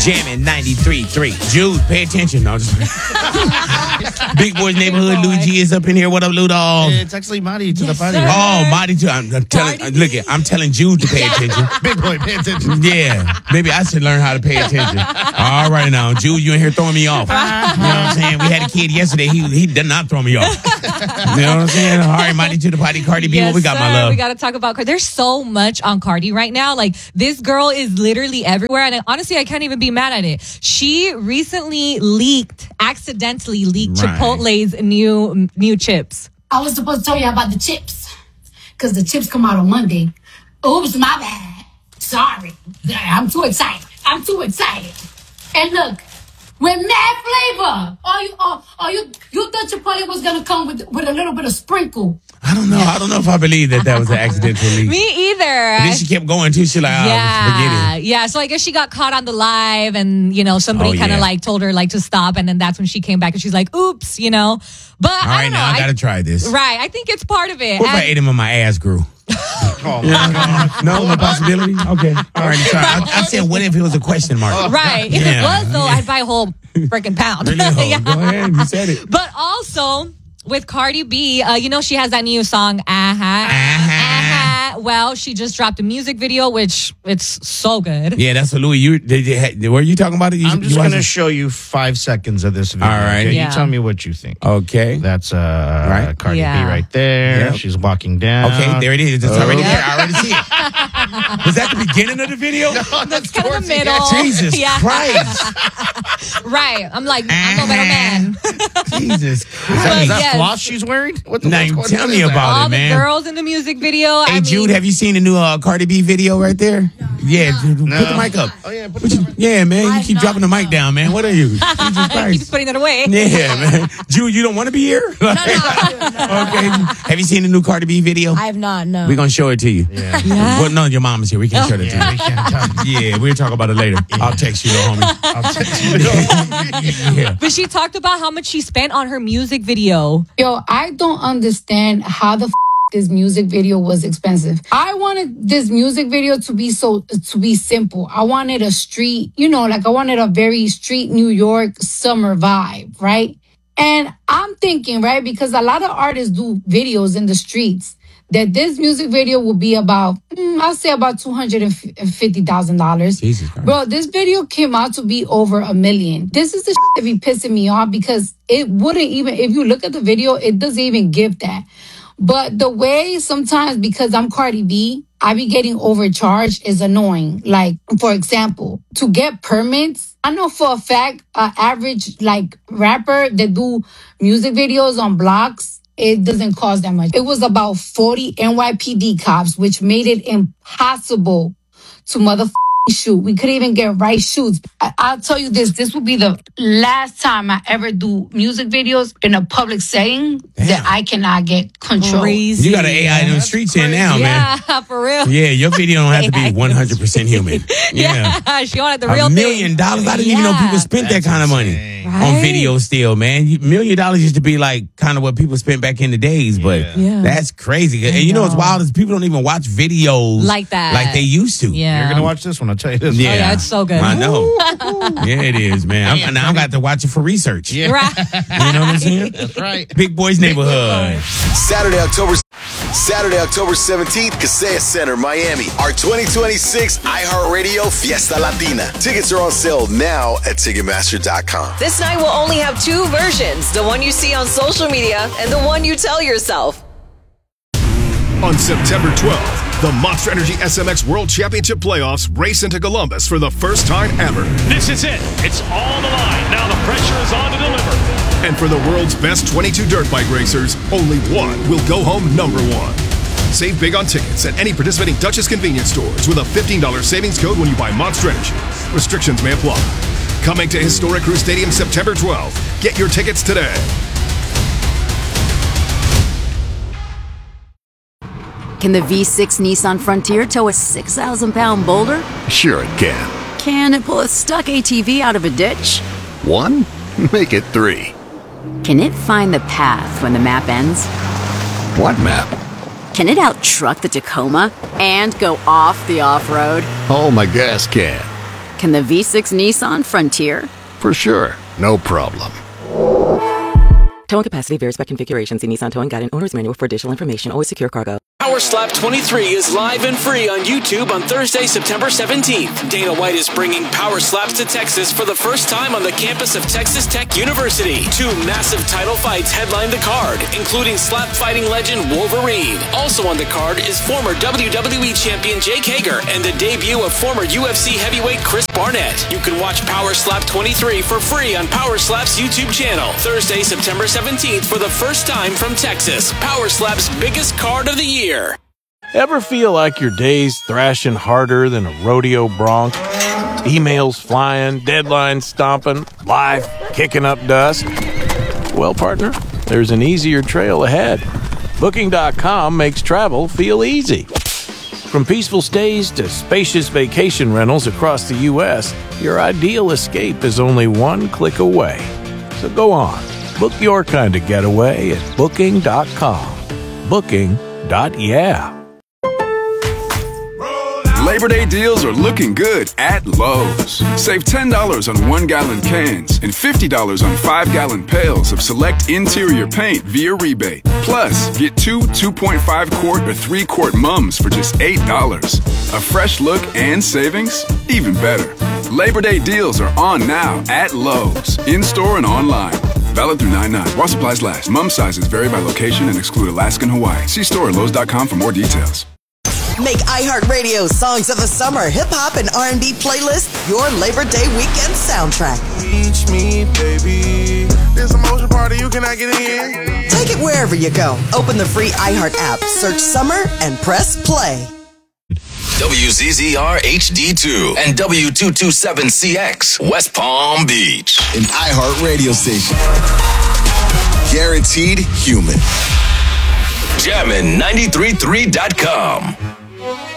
Jamming 93.3. Jude, pay attention. No, just Big Boy's Neighborhood. Luigi is up in here. What up, Ludolph? It's actually Marty to the party. Oh, Marty too. I'm telling. I'm telling Jude to pay attention. Big Boy, pay attention. Yeah, maybe I should learn how to pay attention. All right now, Jude, you in here throwing me off. You know what I'm saying? We had a kid yesterday. He did not throw me off. You know what I'm saying? All right, Marty to the party. Cardi B, what we got, my love? We got to talk about Cardi. There's so much on Cardi right now. Like, this girl is literally everywhere. And honestly, I can't even be mad at it. She recently accidentally leaked Chipotle's new chips. I was supposed to tell you about the chips, because the chips come out on Monday. Oops, my bad. Sorry. I'm too excited. And look, with mad flavor. You thought Chipotle was going to come with a little bit of sprinkle. I don't know if I believe that was an accidental leak. Me either. And then she kept going too. She like, forget it. Yeah. So I guess she got caught on the live, and somebody kind of like told her like to stop, and then that's when she came back and she's like, "Oops," But all I don't know. I gotta try this. Right. I think it's part of it. What if I ate him and my ass grew? Oh my God. No possibility? Okay. All right. Sorry. I said, what if it was a question mark? Right. If it was, though, I'd buy a whole freaking pound. Really? Yeah. Go ahead. You said it. But also, with Cardi B, she has that new song, Well, she just dropped a music video, which it's so good. Yeah, that's what Louis. Were you talking about it? I'm just going to show you 5 seconds of this video. All right. Okay? You tell me what you think. Okay. That's Cardi B right there. Yep. She's walking down. Okay, there it is. It's already there. I already see it. Was that the beginning of the video? No, that's kind of the middle. Jesus Christ. Right. I'm like, I'm no better man. Jesus Christ. Is that floss she's wearing? Tell me about it, man. All the girls in the music video. Hey, Jude, have you seen the new Cardi B video right there? No. Yeah, put the mic up. Oh, yeah. Yeah, man. You keep dropping the mic down, man. What are you? Jesus Christ. Keep putting it away. Yeah, man. Jude, you don't want to be here? No. Okay. Have you seen the new Cardi B video? I have not, no. We're going to show it to you. Yeah. Well, no, your mom is here. We can't show it to you. We can't talk. Yeah, we'll talk about it later. Yeah. I'll text you, little homie. Yeah. But she talked about how much she spent on her music video. Yo, I don't understand how the this music video was expensive. I wanted this music video to be simple. I wanted a street, I wanted a very street New York summer vibe, right? And I'm thinking, right, because a lot of artists do videos in the streets, that this music video will be about, I'll say about $250,000. Jesus Christ. Bro, this video came out to be over $1 million. This is the shit that be pissing me off, because it wouldn't even, if you look at the video, it doesn't even give that. But the way sometimes, because I'm Cardi B, I be getting overcharged is annoying. Like, for example, to get permits, I know for a fact, average rapper that do music videos on blocks, it doesn't cost that much. It was about 40 NYPD cops, which made it impossible to shoot. We couldn't even get right shoots. I'll tell you this will be the last time I ever do music videos in a public setting that I cannot get control. Crazy. You got an AI in the streets here now, man. Yeah, for real. Yeah, your video don't have to be 100% human. Yeah, she wanted the real $1 million. I didn't even know people spent that kind of money on video still, man. $1 million used to be like kind of what people spent back in the days, but that's crazy. And what's wild is people don't even watch videos like that, like they used to. Yeah. You're going to watch this one, I'll tell you this. Yeah. Oh, yeah, it's so good. I know. Yeah, it is, man. Now I've got to watch it for research. Yeah. Right. You know what I'm saying? That's right. Big Boy's Neighborhood. Saturday, October 17th, Kaseya Center, Miami. Our 2026 iHeartRadio Fiesta Latina. Tickets are on sale now at Ticketmaster.com. This night will only have 2 versions, the one you see on social media and the one you tell yourself. On September 12th, the Monster Energy SMX World Championship Playoffs race into Columbus for the first time ever. This is it. It's all the line. Now the pressure is on to deliver. And for the world's best 22 dirt bike racers, only one will go home number 1. Save big on tickets at any participating Duchess convenience stores with a $15 savings code when you buy Monster Energy. Restrictions may apply. Coming to Historic Crew Stadium September 12th. Get your tickets today. Can the V6 Nissan Frontier tow a 6,000-pound boulder? Sure it can. Can it pull a stuck ATV out of a ditch? 1? Make it 3. Can it find the path when the map ends? What map? Can it out-truck the Tacoma and go off the off-road? Oh, my gas can. Back in the V6 Nissan Frontier? For sure. No problem. Towing capacity varies by configuration. See Nissan Towing Guide and Owner's Manual for additional information. Always secure cargo. Power Slap 23 is live and free on YouTube on Thursday, September 17th. Dana White is bringing Power Slaps to Texas for the first time on the campus of Texas Tech University. 2 massive title fights headline the card, including slap fighting legend Wolverine. Also on the card is former WWE champion Jake Hager and the debut of former UFC heavyweight Chris Barnett. You can watch Power Slap 23 for free on Power Slap's YouTube channel. Thursday, September 17th for the first time from Texas. Power Slap's biggest card of the year. Ever feel like your day's thrashing harder than a rodeo bronc? Emails flying, deadlines stomping, life kicking up dust? Well, partner, there's an easier trail ahead. Booking.com makes travel feel easy. From peaceful stays to spacious vacation rentals across the U.S., your ideal escape is only one click away. So go on, book your kind of getaway at Booking.com. Booking.yeah. Labor Day deals are looking good at Lowe's. Save $10 on 1-gallon cans and $50 on 5-gallon pails of select interior paint via rebate. Plus, get 2 2.5-quart or 3-quart mums for just $8. A fresh look and savings? Even better. Labor Day deals are on now at Lowe's, in-store and online. Valid through 9/9. While supplies last. Mum sizes vary by location and exclude Alaska and Hawaii. See store at Lowe's.com for more details. Make iHeartRadio Songs of the Summer Hip Hop and R&B playlist your Labor Day weekend soundtrack. Reach me, baby. There's a motion party you cannot get in. Take it wherever you go. Open the free iHeart app, search Summer, and press play. WZZR HD2 and W227CX, West Palm Beach. An iHeart radio station. Guaranteed human. Jammin' 93.3.com.